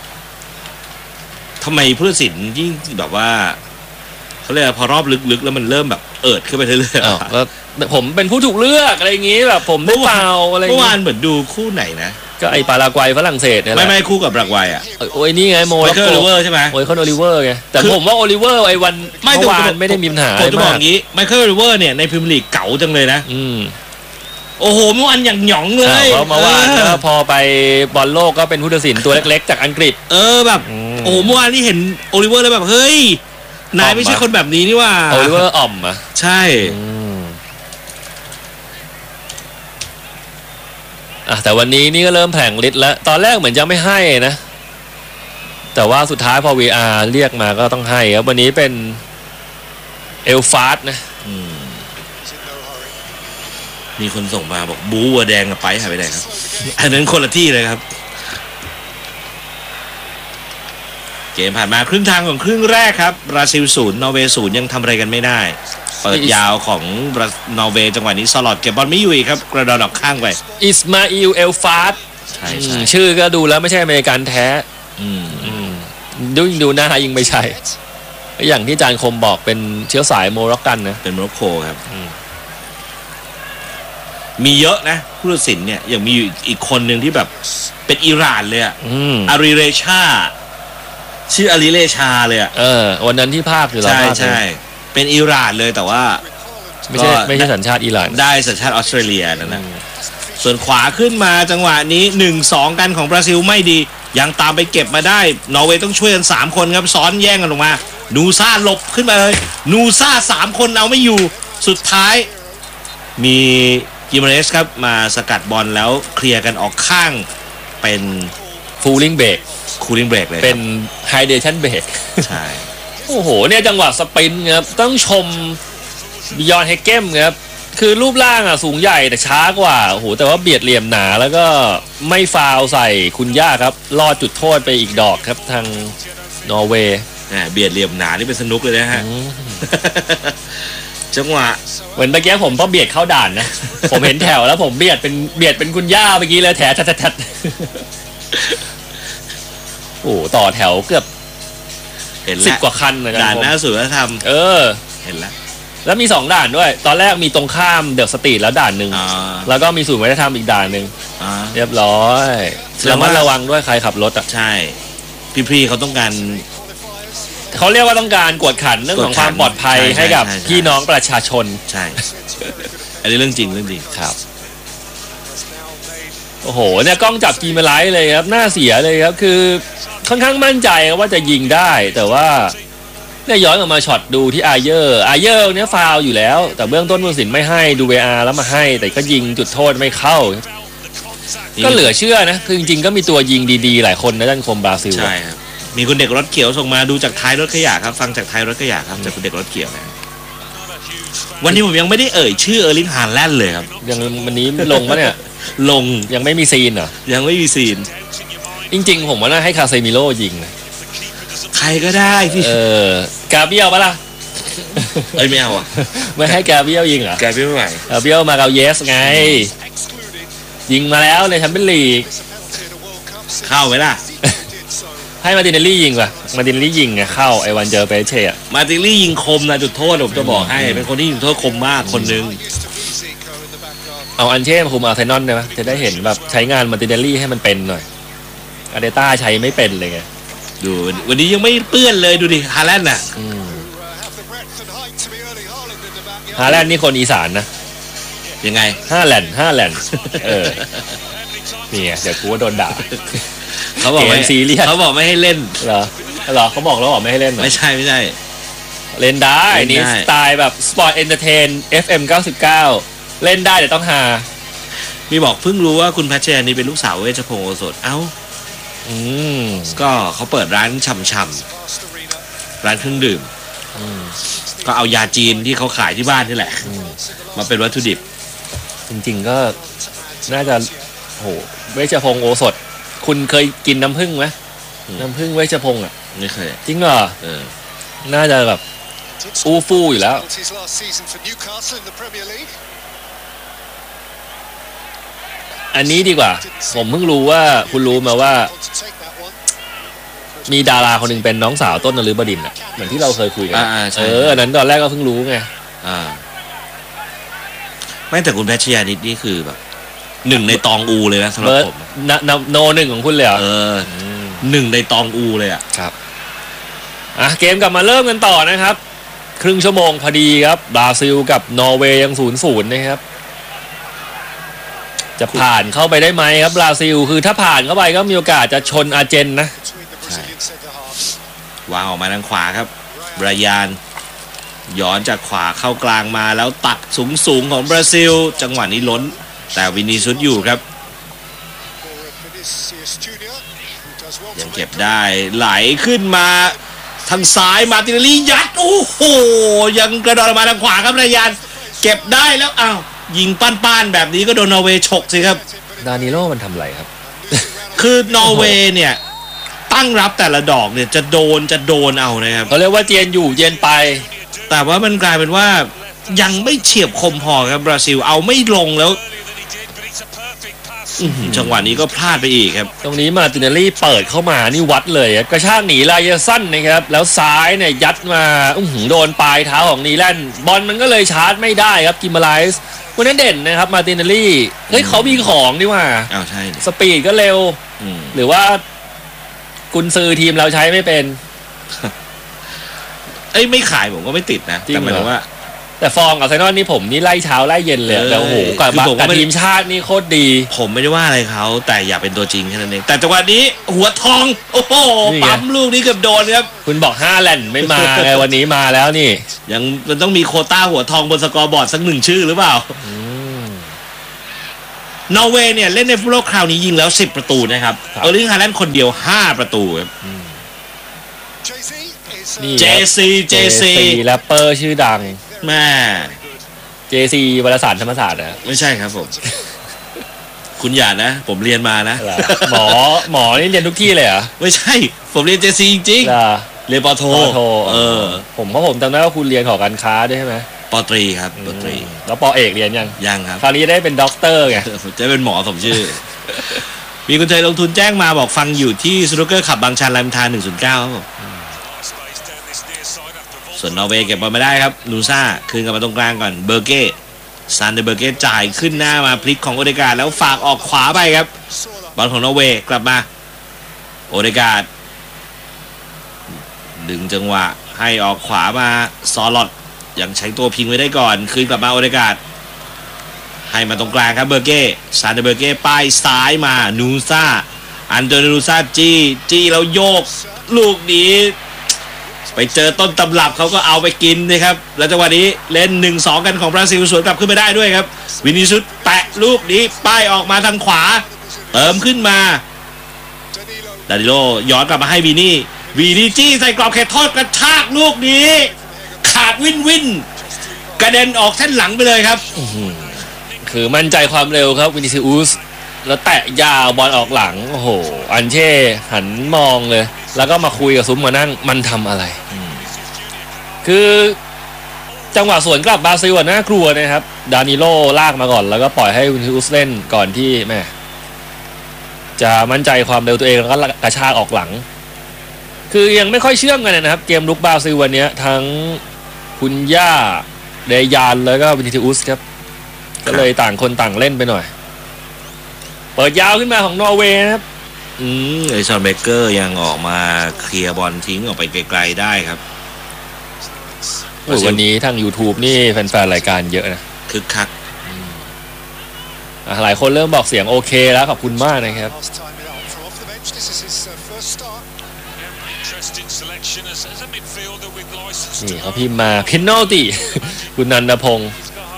A: ทำไมผู้ตัดสินยิ่งแบบว่าเขาเรียกว่าพอรอบลึกๆแล้วมันเริ่มแบบเอิดขึ้นไปเรื่อย
B: อ้าวแล้วผมเป็นผู้ถูกเลือกอะไรอย่างงี้แบบผมได้เปล่าอะไรอ
A: เมื่
B: ย่าง
A: อวา
B: งี้
A: นเหมือนดูคู่ไหนนะ
B: ก็ไอปารากวัยฝรั่งเศสเนี่ยแห
A: ไม่
B: ละ
A: ไม่คู่กับปรากวัยอ่ะ
B: เอ้ยโอ้ยนี่ไงโม
A: ไม
B: ร็อก
A: เคิล
B: โก
A: โอลิเวอร์ใช่ไหม
B: โอ้ยคนโอลิเวอร์ไงแต่
A: คือ
B: ผมว่าโอลิเวอร์ไอวัน
A: ไม่
B: เมื่อวาน
A: แต่ผม
B: ไม่ได้มีปัญหา
A: ผมจะบอก
B: มาก
A: อย่างนี้ไมเคิลโอลิเวอร์เนี่ยในพรีเมียร์ลีกเก๋าจังเลยนะ
B: อืม
A: โอ้โหเมื่อวานอย่างหยองเล
B: อ้าวย เพราะเมื่อวาน
A: เอ
B: ก็
A: อ
B: พอไปบอลโลกก็เป็นผู้ตัดสินตัวเล็กๆจากอังกฤษ
A: เออแบบ
B: อืม
A: โอ้โหเมื่อวานที่เห็นโอลิเวอร์แล้วแบบเฮ้ยนายไม่ใช่คนแบบนี้นี่ว่า
B: โอลิเวอร์อ่อมอ่ะ
A: ใช่
B: อืมอ่ะแต่วันนี้นี่ก็เริ่มแผลงฤทธิ์แล้ว ตอนแรกเหมือนจะไม่ให้นะ แต่ว่าสุดท้ายพอ วี อาร์ เรียกมาก็ต้องให้ครับวันนี้เป็นเอลฟาสนะ
A: อืมมีคนส่งมาบอกบูวัวแดงกับไปหายไปไหนครับ อันนั้นคนละที่เลยครับ เกมผ่านมาครึ่งทางของครึ่งแรกครับบราซิลศูนย์นอร์เวย์ศูนย์ยังทำอะไรกันไม่ได้ เปิดยาวของบรานอร์เวย์จังหวะนี้สลอดเก็บบอลไม่อยู่อีกครับกระดอนออกข้างไป
B: อิสมาอิลเอลฟาส
A: ใช่ใช่
B: ชื่อก็ดูแล้วไม่ใช่อเมริกันแท้
A: อืม
B: อืมดูยิ่งดูหน้ายิ่งไม่ใช่ อย่างที่อาจารย์คมบอกเป็นเชื้อสายโมร็อกกันนะ
A: เป็นโมร็อกโกครับ
B: อืม
A: มีเยอะนะผู้ตัดสินเนี่ยยังมีอยู่อีกคนหนึ่งที่แบบเป็นอิหร่านเลยอะ
B: อืม
A: อาริเรชาชื่ออาริเรชาเลยอะ
B: เออ วันนั้นที่ภาคคือเรา
A: ใช่
B: ภาค
A: ใช่เป็นอิหร่านเลยแต่ว่า
B: ไม่ใช่
A: ก็
B: ไม่ใช่สัญชาติอิหร่าน
A: ได้สัญชาติออสเตรเลียนั่นนะ
B: อืม
A: ส่วนขวาขึ้นมาจังหวะนี้ หนึ่งสอง กันของบราซิลไม่ดี ยังตามไปเก็บมาได้นอร์เวย์ต้องช่วยกันสามคนครับซ้อนแย่งกันลงมานูซ่าหลบขึ้นมาเลยนูซ่าสามคนเอาไม่อยู่สุดท้าย มีกิมเรสครับมาสกัดบอลแล้วเคลียร์กันออกข้างเป็น
B: ฟูลลิ่งเบรก
A: คูลิ่งเบรกเลย
B: เป็นไฮเดชั่นเบรก
A: ใช่
B: โอ้โหเนี่ยจังหวะสปรินต์ครับต้องชมบิยอนเฮเกมครับคือรูปร่างอ่ะสูงใหญ่แต่ช้ากว่าโอ้โหแต่ว่าเบียดเหลี่ยมหนาแล้วก็ไม่ฟาวใส่คุณย่าครับลอดจุดโทษไปอีกดอกครับทางนอร์เวย์
A: อ่าเบียดเหลี่ยมหนานี่เป็นสนุกเลยนะฮะ จังหวะ
B: เหมือนเมื่อกี้ผมก็เบียดเข้าด่านนะ ผมเห็นแถวแล้วผมเบียดเป็นเบียดเป็นคุณย่าเมื่อกี้เลยแถวทัดๆโอ้ต่อแถวเกือบ
A: เห็น
B: สิบ
A: แล้ว
B: กว่าคันเหมือนกัน
A: ด่านหน้าสุดแล้วท
B: เออ
A: ำเห็นแล้ว
B: แล้วมีสองด่านด้วย ตอนแรกมีตรงข้ามเดอะสตรีทแล้วด่านหนึ่ง
A: อ่า
B: แล้วก็มีศูนย์วัฒนธรรมอีกด่านหนึ่ง
A: อ่า
B: เรียบร้อย
A: แสด
B: ระ
A: ง
B: มั
A: ว่า
B: ดระวังด้วยใครขับรถอ่ะ
A: ใช่ พี่ๆเขาต้องการ
B: เขาเรียกว่าต้องการกวดขันเรื่องของความปลอดภัย
A: ใช่
B: ให้กับ
A: ใช่ใช่
B: พี่น้องประชาชน
A: ใช่ อันนี้เรื่องจริงเรื่องจริง
B: ครับ โอ้โหเนี่ยกล้องจับกีมาไลท์เลยครับน่าเสียเลยครับคือค่อนข้างมั่นใจว่าจะยิงได้ แต่ว่าเนี่ยย้อนกลับมาช็อตดูที่อาเยอร์อาเยอร์เนี่ยฟาวล์อยู่แล้ว แต่เบื้องต้นผู้ตัดสินไม่ให้ดู วี อาร์ แล้วมาให้ แต่ก็ยิงจุดโทษไม่เข้า ก็เหลือเชื่อนะคือจริงๆก็มีตัวยิงดีๆหลายคนนะด้านคมบราซิล
A: ใช่ครับ มีคุณเด็กรถเขียวส่งมาดูจากท้ายรถขยะครับ ฟังจากท้ายรถขยะครับจากคุณเด็กรถเขียวนะวันนี้ผมยังไม่ได้เอ่ยชื่อเออร์ลิงฮาแลนด์เลยครับ
B: ยังวันนี้ลงปะเนี่ย
A: ลง
B: ยังไม่มีซีนเหรอ
A: ยังไม่มีซีน
B: จริงๆผมว่าน่าให้คาเซมิโร่ยิงนะ
A: ใครก็ได้ที่
B: เออกาเบียลปะล่ะ
A: เอ้ยไม่เอาอ่ะ
B: ไม่ให้กาเบียลยิงเหรอ
A: แกไม่ไหว
B: กาเบียลมาเกาเยสไง ยิงมาแล้วในแชมเปี้ยนลีก
A: เข้าไหมล่ะ
B: ให้มาร์ตินเนลลี่ยิงว่ะมาร์ตินเนลลี่ยิงไงเข้าไอวันเจอเปเช่อะ
A: มาร์ตินลี่ยิงคมนะจุดโทษผมจะบอกให้เป็นคนที่ยิงโทษคมมากคนหนึง
B: เอาอันเช่มาคุมอาร์เซนอลได้ไหมจะได้เห็นแบบใช้งานมาร์ตินเนลลี่ให้มันเป็นหน่อยอาเดต้าใช้ไม่เป็นเลยไง
A: ดูวันนี้ยังไม่เปื้อนเลยดูดิฮาแลนด์น่ะ
B: อืมฮาแลนด์นี่คนอีสานนะ
A: ยังไง
B: ห้าแลนด์ห้าแลนด์เออนี่ไงเดี๋ยวกูว่าโดนด่า
A: เขาบอกไม่
B: เกมซีเรียส
A: เขาบอกไม่ให้เล่น
B: เหรอเหรอเขาบอกแล้วเหรอไม่ให้เล่นเหรอ
A: ไม่ใช่ไม่ใช่
B: เล่นได้
A: เล่นได้
B: นี่สไตล์แบบสปอร์ตเอนเตอร์เทน เอฟ เอ็ม เก้าสิบเก้า เล่นได้แต่ต้องหา
A: มีบอกเพิ่งรู้ว่าคุณแพทเชยนี่เป็นลูกสาวเวชพงศ์โอสถเอ้า
B: อืม
A: ก็เขาเปิดร้านชำชำๆร้านเครื่องดื่ม
B: อืม
A: ก็เอายาจีนที่เขาขายที่บ้านนี่แหละ
B: อืม
A: มาเป็นวัตถุดิบ
B: จริงๆก็น่าจะโหเวชพงศ์โอสถ คุณเคยกินน้ำผึ้งไหม
A: อืม
B: น้ำผึ้งเวชพงศ์อ่ะ
A: ไม่เคย
B: จริงเหรอ
A: เออ
B: น่าจะแบบอู้ฟู่อยู่แล้ว อันนี้ดีกว่า ผมเพิ่งรู้ว่าคุณรู้มาว่า มีดาราคนหนึ่งเป็นน้องสาวต้นนฤบดินทร์อ่ะเหมือนที่เราเคยคุยกัน
A: อ่าๆใช่
B: เอออันนั้นตอนแรกก็เพิ่งรู้ไง
A: อ่าไม่แต่คุณแพทชยานิดนี่คือแบบหนึ่งในตองอูเลยนะสำหรั
B: เบิ
A: บ
B: ร์ด
A: ผม
B: นนโนหนึ่งของคุณเลยเหรอ
A: เออหนึ่งในตองอูเลยอ่ะ
B: ครับอ่ะเกมกลับมาเริ่มกันต่อนะครับ ครึ่งชั่วโมงพอดีครับบราซิลกับนอร์เวย์ยังศูนย์ศูนย์นะครับ จะผ่านเข้าไปได้ไหมครับบราซิลคือถ้าผ่านเข้าไปก็มีโอกาสจะชนอาร์เจนนะ
A: วางออกมาทางขวาครับบรายานย้อนจากขวาเข้ากลางมาแล้วตัดสูงสูงๆของบราซิล จังหวะนี้ล้น แต่วินิซุสอยู่ครับ ยังเก็บได้ไหลขึ้นมาทางซ้ายมาร์ตินเนลลี่ยัดโอ้โหยังกระโดดออกมาทางขวาครับบรายานเก็บได้แล้วอ้าวยิงป้านๆแบบนี้ก็โดนนอร์เวย์ฉกสิครับ
B: ดานิโลมันทำอะไรครับ
A: คือนอร์เวย์เนี่ยตั้งรับแต่ละดอกเนี่ยจะโดนจะโดนเอานะครับ
B: เขาเรียกว่าเจียนอยู่เย็นไป
A: แต่ว่ามันกลายเป็นว่ายังไม่เฉียบคมพอครับบราซิลเอาไม่ลงแล้วอื้อหือจังหวะนี้ก็พลาดไปอีกครับ
B: ตรงนี้มาร์ตินเนลลี่เปิดเข้ามานี่วัดเลยครับกระชากหนีลายสั้นนะครับแล้วซ้ายเนี่ยยัดมาอื้อหือโดนปลายเท้าของนีแลนด์บอลมันก็เลยชาร์จไม่ได้ครับกิมมาไลส์วันนั้นเด่นนะครับมาร์ตินเนลลี่เฮ้ยเขามีของดีว่า
A: อ้าวใช่ดิ
B: สปีดก็เร็ว
A: อืม
B: หรือว่ากุนซือทีมเราใช้ไม่เป็น
A: เอ้ยไม่ขายผมก็ไม่ติดนะ
B: จริง
A: แต่หมายถึง
B: เหรอ
A: ว่า
B: แต่ฟอร์มกับไซนอนนี่ผมนี่ไล่เช้าไล่เย็นเลย
A: เออ
B: แต่โอ้โหกับ
A: คือผมก็
B: กับ
A: ไม่
B: ทีมชาตินี่โคตรดี
A: ผมไม่ได้ว่าอะไรเขาแต่อย่าเป็นตัวจริงแค่นั้นเองแต่จังหวะนี้หัวทองโอ้โห
B: นี่ไง
A: ปั๊มลูกนี้เกือบโดนครับ
B: คุณบอกห้าแลนด์ไม่มาไง วันนี้มาแล้วนี่
A: ยังมันต้องมีโควต้าหัวทองบนสกอร์บอร์ดสักหนึ่งชื่อหรือเปล่า
B: อืม
A: นอร์เวย์เนี่ยเล่นในฟุตบอลคราวนี้ยิงแล้วสิบประตูนะครับเออร์ลิงฮาแลนด์คนเดียวห้าประตูครับ
B: นี่
A: เจ ซี เจ ซี
B: แรปเปอร์ชื่อดัง
A: แม่
B: เจ ซี วารสารธรรมศาสตร์นะ
A: ไม่ใช่ครับผม คุณอย่านะ ผมเรียนมานะ
B: หมอหมอนี่เรียนทุกที่เลยเหรอ
A: ไม่ใช่ผมเรียน เจ ซี จริงๆเรียนปโทเออ
B: ผมเพราะผมจำได้ว่าคุณเรียนหอการค้าด้วยใช่ไหม
A: ปตรีครับปตรี
B: แล้วปเอกเรียนยัง
A: ยังครับ
B: คราวนี้ได้เป็นด็อกเตอร์ไง
A: จะเป็นหมอสมชื่อ มีคนเคยลงทุนแจ้งมาบอกฟังอยู่ที่สนุกเกอร์ขับบางชันรามอินทราหนึ่งศูนย์เก้าครับผมส่วนนอร์เวย์เก็บบอลไม่ได้ครับนูซ่าคืนกลับมาตรงกลางก่อนเบอร์เก้ซันเดอร์เบอร์เก้จ่ายขึ้นหน้ามาพลิกของโอเดการ์แล้วฝากออกขวาไปครับบอลของนอร์เวย์กลับมาโอเดการ์ดึงจังหวะให้ออกขวามาซอลอดยังใช้ตัวพิงไว้ได้ก่อนคืนกลับมาโอเดการ์ให้มาตรงกลางครับเบอร์เก้ซันเดอร์เบอร์เก้ป้ายซ้ายมานูซ่าอันโดนูซ่าจี้จี้แล้วโยกลูกนี้ไปเจอต้นตำรับเขาก็เอาไปกินนะครับแล้วจังหวะนี้เล่น หนึ่งสอง กันของบราซิลสวนกลับขึ้นไปได้ด้วยครับวินิซุสแตะลูกนี้ป้ายออกมาทางขวาเติมขึ้นมาดานิโลย้อนกลับมาให้วีนี่วีนี่จี้ใส่กรอบเขตโทษกระชากลูกนี้ขาดวินวินกระเด็นออกเส้นหลังไปเลยครับ
B: คือมั่นใจความเร็วครับวินิซิอุสแล้วแตะยาวบอลออกหลังโอ้โหอันเช่หันมองเลยแล้วก็มาคุยกับซุ้มมานั่งมันทำอะไรคือจังหวะสวนกลับบราซิลน่ากลัวนะครับดานิโลลากมาก่อนแล้วก็ปล่อยให้วินิซิอุสเล่นก่อนที่แม่จะมั่นใจความเร็วตัวเองแล้วก็กระชากออกหลังคือยังไม่ค่อยเชื่อมกันนะครับเกมลุกบราซิลวันนี้ทั้งคุณย่าเดยานแล้วก็วินิซิอุสครับก็เลยต่างคนต่างเล่นไปหน่อยเปิดยาวขึ้นมาของนอร์เวย์นะครับ
A: อืมไอซอนเบเกอร์ยังออกมาเคลียร์บอลทิ้งออกไปไกลๆได้ครับ
B: วันนี้ทาง YouTube นี่แฟนๆรายการเยอะนะ
A: คึกคัก
B: หลายคนเริ่มบอกเสียงโอเคแล้วขอบคุณมากนะครับนี่เขาพิมพ์มาพินโนติคุณนันทพงศ์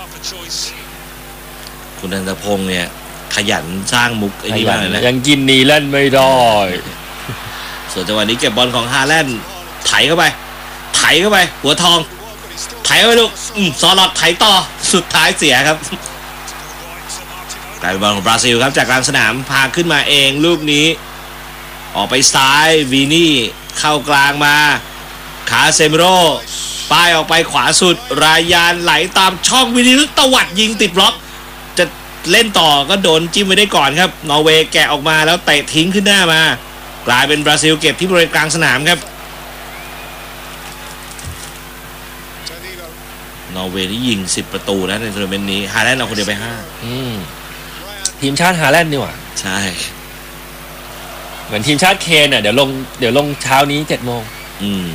A: คุณนันทพงศ์เนี่ยขยันสร้างมุกไอ้นี่มากเลยนะ
B: ยังกินนีเล่นไม่ได้
A: ส่วนจังหวะนี้เก็บบอลของฮาแลนด์ไถเข้าไปไถเข้าไปหัวทองไถเข้าไปลูกซอลอดไถต่อสุดท้ายเสียครับกลายเป็นบอลของบราซิลครับจากกลางสนามพาขึ้นมาเองลูกนี้ออกไปซ้ายวีนี่เข้ากลางมาคาเซมิโร่ป้ายออกไปขวาสุดรายานไหลตามช่องวินิลุตวัดยิงติดบล็อกจะเล่นต่อก็โดนจิ้มไว้ได้ก่อนครับนอร์เวย์แกะออกมาแล้วเตะทิ้งขึ้นหน้ามากลายเป็นบราซิลเก็บที่บริเวณกลางสนามครับนอร์เวย์ที่ยิงสิบประตูนะในทัวร์นาเมนต์นี้ฮาแลนด์เอาคนเดียวไปห้า
B: ทีมชาติฮาแลนด์นี่หว่า
A: ใช่
B: เหมือนทีมชาติเคนอ่ะเดี๋ยวลงเดี๋ยวลงเช้านี้เจ็ดโมง
A: อืม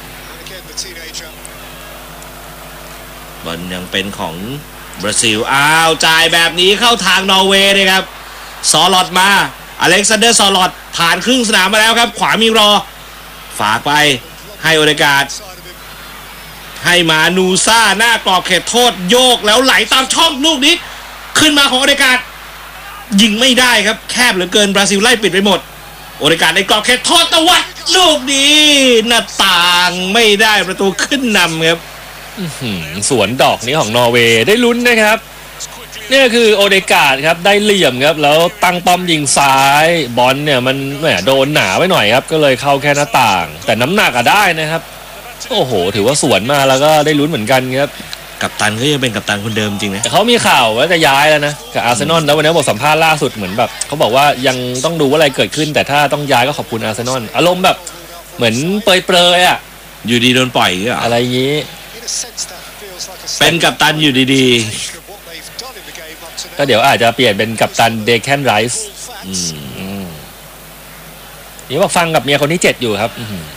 A: บอลยังเป็นของบราซิลอ้าวจ่ายแบบนี้เข้าทางนอร์เวย์เลยครับซอลอดมาอเล็กซานเดอร์ซอลอดผ่านครึ่งสนามมาแล้วครับขวามีรอฝากไปให้โอเดการ์ดให้มานูซ่าหน้ากรอบเขตโทษโยกแล้วไหลตามช่องลูกนี้ขึ้นมาของโอเดการ์ดยิงไม่ได้ครับแคบเหลือเกินบราซิลไล่ปิดไปหมดโอเดการ์ดในกรอบเขตโทษตะวัดลูกนี้หน้าต่างไม่ได้ประตูขึ้นนำครับ
B: สวนดอกนี้ของนอร์เวย์ได้ลุ้นนะครับนี่คือโอเดการ์ดครับได้เหลี่ยมครับแล้วตั้งป้อมยิงซ้ายบอลเนี่ยมันแหมโดนหนาไปหน่อยครับก็เลยเข้าแค่หน้าต่างแต่น้ำหนักอะได้นะครับโอ้โหถือว่าสวนมาแล้วก็ได้ลุ้นเหมือนกันครับ
A: กัปตันก็ยังเป็นกัปตันคนเดิมจริงนะ
B: แต่เขามีข่าวว่าจะย้ายแล้วนะกับอาร์เซนอลแล้ววันนี้บทสัมภาษณ์ล่าสุดเหมือนแบบเขาบอกว่ายังต้องดูว่าอะไรเกิดขึ้นแต่ถ้าต้องย้ายก็ขอบคุณอาร์เซนอลอารมณ์แบบเหมือนเปรยๆอ่ะ
A: อยู่ดีโดนปล่อยอ่ะ
B: อะไรอย่างนี้
A: เป็นกัปตันอยู่ดี
B: ๆก็เดี๋ยวอาจจะเปลี่ยนเป็นกัปตันเดแคนไรส์นี่บอกฟังกับเมียคนที่เจ็ดอยู่ครับ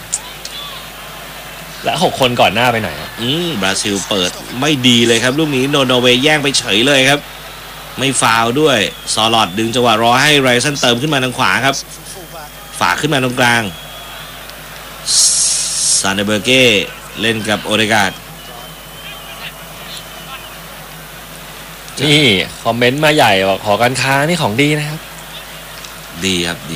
B: และหกคนก่อนหน้าไปไหน
A: อืมบราซิลเปิดไม่ดีเลยครับลูกนี้โนอร์เวย์แย่งไปเฉยเลยครับไม่ฟาวล์ด้วยซอลอดดึงจังหวะรอให้ไรซันเติมขึ้นมาทางขวาครับฝากขึ้นมาตรงกลางซานเดเบอร์เก้เล่นกับโอเดการ์ดเจ
B: นี่คอมเมนต์มาใหญ่บอกหอการค้านี่ของดีนะครับ
A: ดีครับดี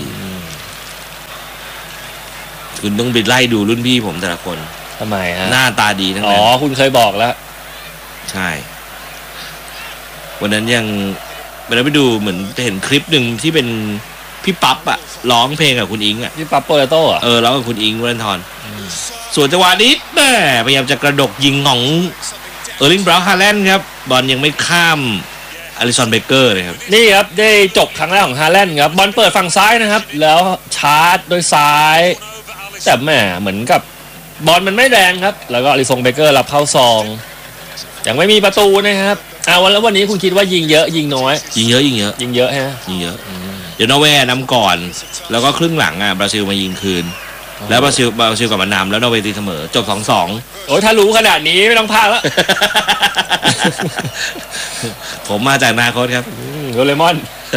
A: คุณต้องไปไล่ดูรุ่นพี่ผมแต่ละคน
B: ทำไมฮะ
A: หน้าตาดีทั้ง
B: อ๋
A: นั้
B: อน คุณเคยบอกแล้ว
A: ใช่ วันนั้นยังวันนั้นไปดูเหมือนเห็นคลิปหนึ่งที่เป็นพี่ปั๊บอะร้องเพลงกับคุณอิงอะ
B: พี่ปั๊บโปเตโต้อะ
A: เออร้องกับคุณอิงวรันทรส่วนจังหวะนี้แม่พยายามจะกระดกยิงของเออร์ลิงบราวน์ฮาแลนด์ครับบอลยังไม่ข้ามอลิสันเบเกอร์เลยครับ
B: นี่ครับได้จบครั้งแรกของฮาแลนด์ครับบอลเปิดฝั่งซ้ายนะครับ แล้วชาร์จโดยซ้ายแต่แหมเหมือนกับบอลมันไม่แรงครับแล้วก็อลิสันเบเกอร์รับเข้าซองยังไม่มีประตูนะครับอ่าวันแล้ววันนี้คุณคิดว่ายิงเยอะยิงน้อย
A: ยิงเยอะยิงเยอะ
B: ยิงเยอะฮะ
A: ยิงเยอะเดี๋ยวนอร์เวย์นำก่อน แล้วก็ครึ่งหลังอ่ะบราซิลมายิงคืน แล้วบราซิลบราซิลกลับมานำแล้วนอร์เวย์ตีเสมอจบ สองสอง
B: โอ้ยถ้ารู้ขนาดนี้ไม่ต้องพากแล้ว
A: ผมมาจากนาโคตครับ
B: โดเรมอน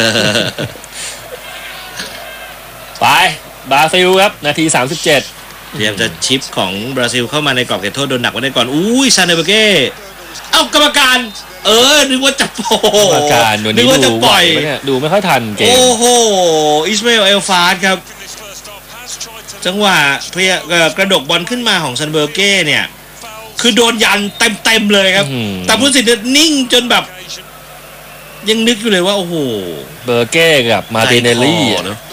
B: ไปบราซิลครับนาทีสามสิบเจ็ด
A: พยายามจะชิปของบราซิลเข้ามาในกรอบเขตโทษโดนหนักไว้ได้ก่อนอุ้ยซานเนเบเก้เอ้ากรรมการเออนึกว่าจะโอ้โห
B: กรรมการวัน
A: นึ
B: นี้
A: กว่าจะ
B: ดู
A: ปล่อย
B: ไหวไหมเนี่ยดูไม่ค่อยทันเกม
A: โอ้โหอิสมาเอลเอลฟาสครับจังหวะเพียกระดกบอลขึ้นมาของซันเบอร์เก้เนี่ยคือโดนยันเต็มๆเลยครับแต่ผู้ตัดสินนิ่งจนแบบยังนึกอยู่เลยว่าโอ้โห
B: เบอร์เก้กับมาร์ติเนลลี่
A: ใจคอเนอะ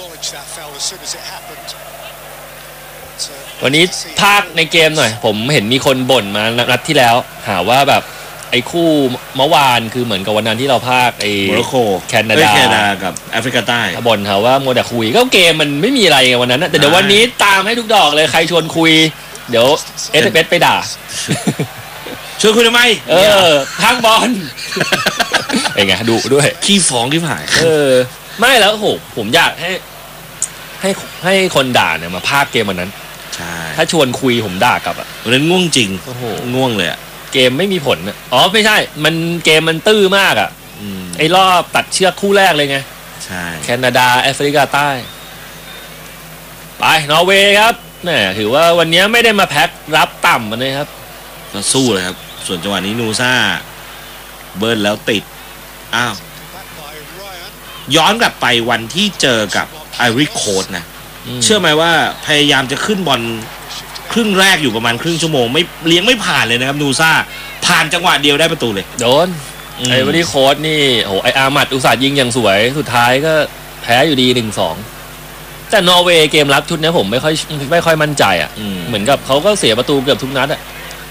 B: วันนี้ภาคในเกมหน่อย ผมเห็นมีคนบ่นมานัดที่แล้ว หาว่าแบบไอ้คู่เมื่อวานคือเหมือนกับวันนั้นที่เราภาคไอ้
A: โมร็อกโก
B: แคนาดา
A: แคนาดากับแอฟริกาใต้
B: บ่นหาว่าโมวแต่คุยก็เกมมันไม่มีอะไรไงวันนั้นนะแต่เดี๋ยววันนี้ตามให้ทุกดอกเลยใครชวนคุย เดี๋ยวเอสเอสไปด่า
A: ชวนคุยทำไม
B: เออทางบอล ไอ้ไงดุด้วย
A: ขี้ฟ้องขี้ผาย
B: เออ ไม่แล้วโหผมอยากให้ ให้ให้คนด่าเนี่ยมาภาคเกมวันนั้น
A: ใช่
B: ถ้าชวนคุยผมด่ากลับอ่ะ
A: วันนั้นง่วงจริง
B: โอ้โห
A: ง่วงเลยอ่ะ
B: เกมไม่มีผลอะอ๋อไม่ใช่ มันเกมมันตื้อมากอ่ะ
A: อืม
B: ไอ้รอบตัดเชือกคู่แรกเลยไง
A: ใช่
B: แคนาดาแอฟริกาใต้ ไปนอร์เวย์ครับแหมถือว่าวันนี้ไม่ได้มาแพ็ครับต่ำมันนะครับ
A: ก็สู้เลยครับ ส่วนจังหวะนี้นูซ่าเบิร์นแล้วติดอ้าวย้อนกลับไปวันที่เจอกับไอริโคดนะ
B: อืม
A: เชื่อไหมว่าพยายามจะขึ้นบอลครึ่งแรกอยู่ประมาณครึ่งชั่วโมงไม่เลี้ยงไม่ผ่านเลยนะครับนูซ่าผ่านจังหวะเดียวได้ประตูเลย
B: โดน
A: อืม
B: ไอ้วันนี้โค้ดนี่โหไออาร์มัดอุตส่าห์ยิงอย่างสวย สุดท้ายก็แพ้อยู่ดีหนึ่งสองแต่นอร์เวย์เกมรับชุดนี้ผมไม่ค่อยไม่ค่อยมั่นใจอ่ะ
A: อืม
B: เหมือนกับเขาก็เสียประตูเกือบทุกนัดอ่ะ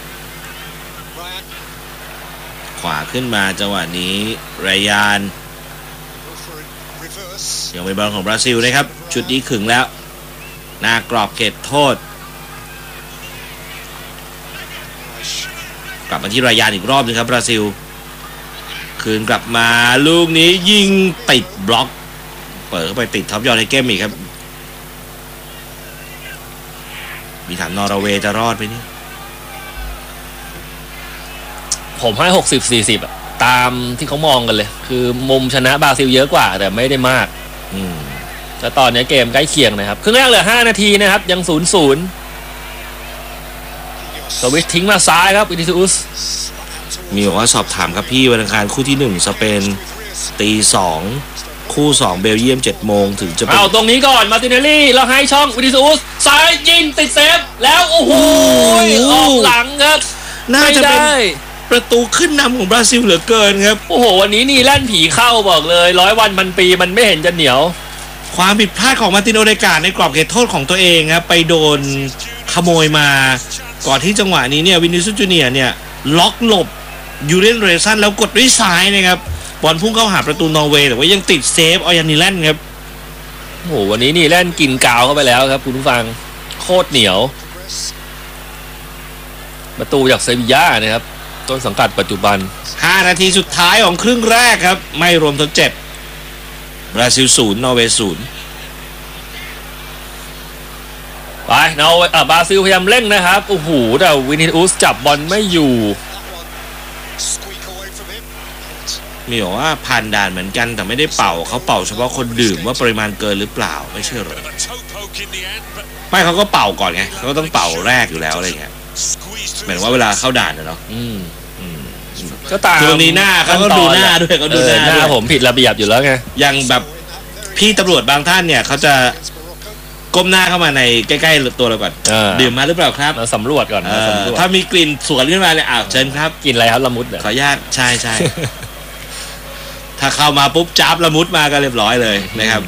A: ขวาขึ้นมาจังหวะนี้ไรยานยังเป็นบอลของบราซิลนะครับชุดนี้ขึงแล้วหน้ากรอบเขตโทษ กลับมาที่รายานอีกรอบนึงครับบราซิลคืนกลับมาลูกนี้ยิงติดบล็อกเปิดเข้าไปติดท็อปยอดในเกมอีกครับมีถามนอร์เวย์จะรอดไหมเนี่ย
B: ผมให้หกสิบสี่สิบตามที่เขามองกันเลย คือมุมชนะบราซิลเยอะกว่าแต่ไม่ได้มาก
A: อืม
B: แต่ตอนนี้เกมใกล้เคียงนะครับครึ่งแรกเหลือห้านาทีนะครับยังศูนย์ศูนย์สวิตช์ทิ้งมาซ้ายครับวินิซิอุส
A: มีบอกว่าสอบถามครับพี่วันอังคารคู่ที่หนึ่งสเปนตีสองคู่สองเบลเยียมเจ็ดโมงถึงจะเป็น
B: เอาตรงนี้ก่อนมาร์ติเนลลี่แล้วให้ช่องวินิซิอุสซ้ายยิงติดเซฟแล้วโอ้โหออกหลังครับ
A: น่า
B: ไม่
A: จะเป็น
B: ได้
A: ประตูขึ้นนำของบราซิลเหลือเกินครับ
B: โอ้โหวันนี้นี่แล่นผีเข้าบอกเลยร้อยวันพันปีมันไม่เห็นจะเหนียว
A: ความผิดพลาดของมาร์ตินโอเดกาในกรอบเขตโทษของตัวเองครับไปโดนขโมยมา ก่อนที่จังหวะนี้เนี่ยวินิซิอุสจูเนียร์เนี่ยล็อกหลบยูเรนเรซันแล้วกดด้วยซ้ายนะครับบอลพุ่งเข้าหาประตูนอร์เวย์แต่ว่ายังติดเซฟออยันนิแลนด์ครับ
B: โอ้โหวันนี้นี่แล่นกินกาวเข้าไปแล้วครับคุณผู้ฟังโคตรเหนียวประตูจากเซบีย่านะครับต้นสังกัดปัจจุบัน
A: ห้านาทีสุดท้ายของครึ่งแรกครับไม่รวมทดเจ็บบราซิลศูนย์นอร์เวย์ศูนย์
B: ไปเนาอ่ะบราซิลพยายามเร่งนะครับโอ้โหแต่วินิอุสจับบอลไม่อยู่
A: มีบอกว่าผ่านด่านเหมือนกันแต่ไม่ได้เป่าเขาเป่าเฉพาะคนดื่มว่าปริมาณเกินหรือเปล่าไม่เชื่อหรอไม่เขาก็เป่าก่อนไงเขาก็ต้องเป่าแรกอยู่แล้วอะไรเงี้ยหมายถึงว่าเวลาเข้าด่านนะเนาะ
B: อืม
A: อืม
B: ก็ตาม
A: คือมีหน้าเขาก็ดูหน้าด้วยเขาดูหน้า
B: เออหน้า
A: ด้วย
B: ผมผิดระเบียบอยู่แล้วไง
A: อย่างแบบพี่ตำรวจบางท่านเนี่ยเขาจะก้มหน้าเข้ามาในใกล้ๆตัวเราก่อน
B: เออ
A: ดื่มมาหรือเปล่าครับ
B: มาสำรวจก่อน
A: เอ
B: มา
A: อ
B: สำรวจ
A: ถ้ามีกลิ่นสวนขึ้นมาเลยอ้าวเชิญครับ
B: กินอะไรครับละมุดเหรอ
A: ขออนุญาตใช่ใช่ ถ้าเข้ามาปุ๊บจับละมุดมาก็เรียบร้อยเลยนะครับ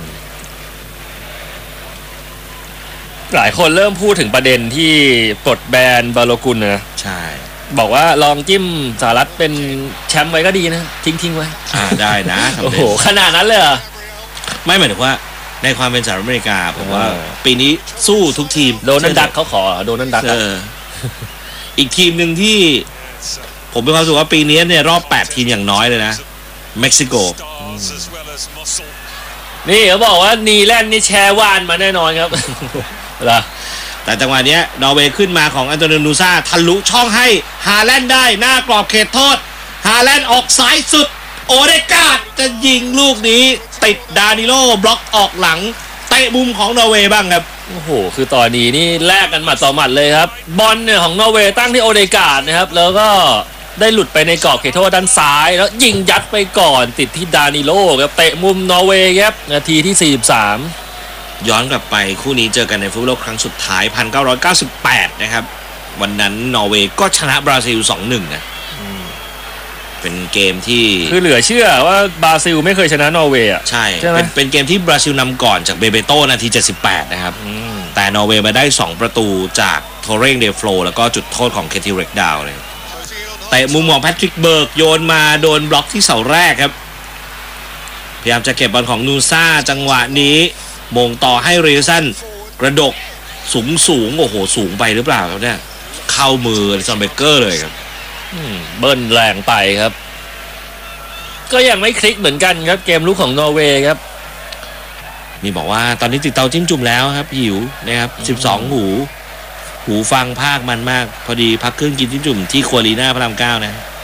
B: หลายคนเริ่มพูดถึงประเด็นที่ปลดแบนบาโลกุลนะ
A: ใช่
B: บอกว่าลองจิ้มสหรัฐเป็นแชมป์ไว้ก็ดีนะ ทิ้งทิ้งๆไว้
A: อ่าได้นะทำ
B: โอ้
A: ได้
B: โห ขนาดนั้นเลยเหรอ
A: ไม่หมายถึงว่าในความเป็นสหรัฐอเมริกาผมว่า
B: เออ
A: ปีนี้สู้ทุกทีม
B: โดนัลด์ดักเขาขอโดนัลด์ดัก
A: เอออีกทีมหนึ่งที่ ผมมีความรู้สึกว่าปีนี้เนี่ยรอบแปดทีมอย่างน้อยเลยนะเม็กซิโก
B: นี่เขาบอกว่านีแลนด์นี่แชร์วานมาแน่นอนครับเหรอ
A: แต่จังหวะเนี้ยนอร์เวย์ขึ้นมาของอันโตนิโอนูซ่าทะลุช่องให้ฮาแลนด์ได้หน้ากรอบเขตโทษฮาแลนด์ออกซ้ายสุด โอเดการ์ดจะยิงลูกนี้ติดดานิโลบล็อกออกหลังเตะมุมของนอร์เวย์บ้างครับ
B: โอ้โห คือตอนนี้นี่แลกกันหมัดต่อหมัดเลยครับ บอลเนี่ยของนอร์เวย์ตั้งที่โอเดการ์ดนะครับ แล้วก็ได้หลุดไปในกรอบเขตโทษด้านซ้าย แล้วยิงยัดไปก่อนติดที่ดานิโลครับเตะมุมนอร์เวย์ครับนาทีที่สี่สิบสาม
A: ย้อนกลับไปคู่นี้เจอกันในฟุตบอลโลกครั้งสุดท้าย หนึ่งพันเก้าร้อยเก้าสิบแปด นะครับ วันนั้นนอร์เวย์ก็ชนะบราซิล สองหนึ่ง นะเป็นเกมที่
B: คือเหลือเชื่อว่าบราซิลไม่เคยชนะนอร์เวย์อ่ะ
A: ใช่
B: ใช่ไหม
A: เป็นเป็นเกมที่บราซิลนำก่อนจากเบเบโตนาทีเจ็ดสิบแปดนะครับ
B: อืม
A: แต่นอร์เวย์มาได้สองประตูจากโทเร่งเดฟโฟลแล้วก็จุดโทษของเคทิเร็กดาวเลยเตะมุมของแพทริกเบิร์กโยนมาโดนบล็อกที่เสาแรกครับพยายามจะเก็บบอลของนูซ่าจังหวะนี้มงต่อให้เรซันกระดกสูงสูงโอ้โหสูงไปหรือเปล่าครับเนี่ยเข้ามืออลิซอนเบเกอร์เลยครับ
B: อืมเบิ้ลแรงไปครับ ก็ยังไม่คลิกเหมือนกันครับเกมลุกของนอร์เวย์ครับ
A: มีบอกว่าตอนนี้ติดเตาจิ้มจุ่มแล้วครับหิวนะครับสิบสองหู หูฟังภาคมันมาก พอดีพักเครื่องกินจิ้มจุ่มที่ครัวลีน่าพระรามเก้า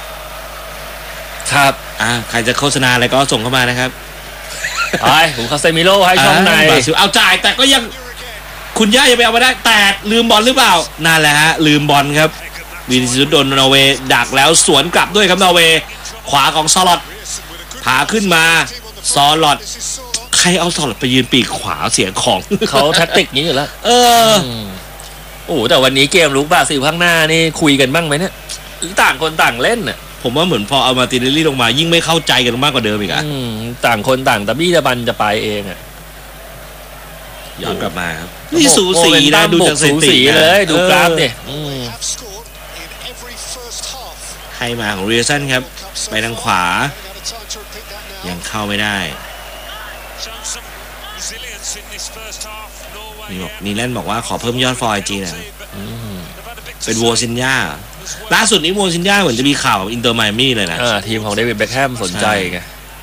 A: นะครับ อ่าใครจะโฆษณาอะไรก็ส่งเข้ามานะครับ
B: ไปผมคาเซมิโร่ให้ช่องใน
A: บราซิลเอาจ่ายแต่ก็ยังคุณย่ายังไปเอามาได้แต่ลืมบอลหรือเปล่านั่นแหละฮะลืมบอลครับวินิซิอุสโดนนอร์เวย์ดักแล้วสวนกลับด้วยครับนอร์เวย์ขวาของซอลอตพาขึ้นมาซอลอตใครเอาซอลอตไปยืนปีกขวาเสียของ
B: เขาแท็กติกนี้อยู่แล้ว
A: เออ
B: โอ้แต่วันนี้เกมลุกบราซิลข้างหน้านี่คุยกันบ้างไหมเนี่ยหรือต่างคนต่างเล่นน่ะ
A: ผมว่าเหมือนพอเอามาติเนลลี่ลงมายิ่งไม่เข้าใจกันมากกว่าเดิมอีกอะ
B: อืมต่างคนต่างตะบี้ตะบันจะไปเองอ่ะ
A: ย้อนกลับมาครับนี่สูสีนะดูจากสถิ
B: สู
A: ติ
B: สี
A: นะ
B: เลยดูกราฟดิ
A: เออให้มาของเรียสันครับไปทางขวายังเข้าไม่ได้นี่บอกนีแลนด์บอกว่าขอเพิ่มยอดฟอร์ไอจีหน่อยเป็นโวซินญ่าล่าสุดนี้โวซินญ่าเหมือนจะมีข่าวกับอินเตอร์ไมอามี่เลยนะ
B: อ่าทีมของเดวิดเบคแฮมสนใจไง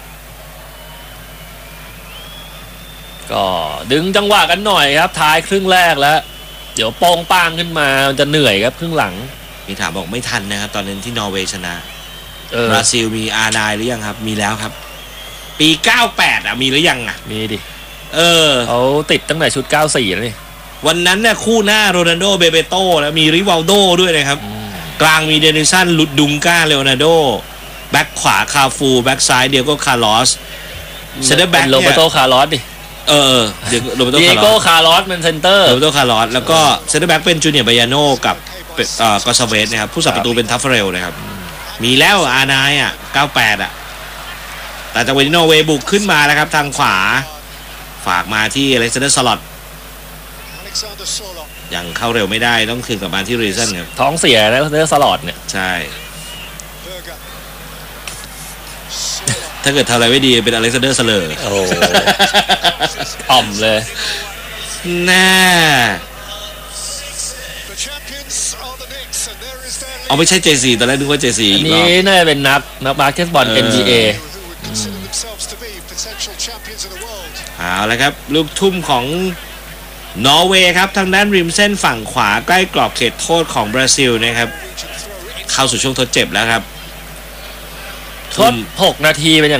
B: ก็ดึงจังหวะกันหน่อยครับท้ายครึ่งแรกแล้ว เดี๋ยวโปงปางขึ้นมามันจะเหนื่อยครับครึ่งหลัง
A: มีถามบอกไม่ทันนะครับตอนนั้นที่นอร์เวย์ชนะ
B: เออบ
A: ราซิลมีอาร์ไนหรือยังครับมีแล้วครับปีเก้าแปดอ่ะมีหรือยังอ่ะ
B: มีดิ
A: เออ
B: เขาติดตั้งแต่ชุดเก้าสี่แล้วนี่
A: วันนั้นเนี่ยคู่หน้าโรนัลโดเบเบโตแล้วมีริวัลโดด้วยนะครับกลางมีเดนิสันลุดดุงก้าเลโอนาร์โดแบ็คขวาคาฟูแบ็คซ้ายเดียโก้คาร์ลอสเซนเตอร์แบ็ค
B: โรเบ
A: เนี่ย
B: โตคาร์ลอสดิ
A: เออเดียโรเบโต
B: เดีย
A: คาร์ล
B: โก้
A: อส
B: คาร์ลอสเป็นเซนเตอร์
A: โรเบโตคาร์ลอสแล้วก็เซนเตอร์แบ็คเป็นจูเนียร์บายาโนกับเอ่อกอซาเวสนะครับผู้สับประตูเป็นทัฟเฟเรลนะครับมีแล้วอาร์ไนอ่ะเก้าแปดอ่ะแต่จากเวนิโนเวย์บุกขึ้นมาแล้วครับทางขวาฝากมาที่อเล็กซานเดอร์สล็อตยังเข้าเร็วไม่ได้ต้องคืนกลับมาที่เรซันครับ
B: ท้องเสียนะเนื้อสลอดเนี่ย
A: ใช่ ถ้าเกิดทำอะไรไม่ดีเป็นอเล็กซานเดอร์สเลอร์
B: โอ้ อ่อมเลย
A: น่าเอาไม่ใช่ เจ ซี ตอนแรกนึกว่า เจ ซี
B: อัน
A: อีกรอบ
B: นี้น่าจะเป็นนักนักบาสเกตบอล เอ็น บี เอ
A: เอาละครับลูกทุ่มของนอร์เวย์ครับทางด้านริมเส้นฝั่งขวาใกล้กรอบเขตโทษของบราซิลนะครับเข้าสู่ช่วงทดเจ็บแล้วครับ
B: ทดหกนาทีเป็นอย่าง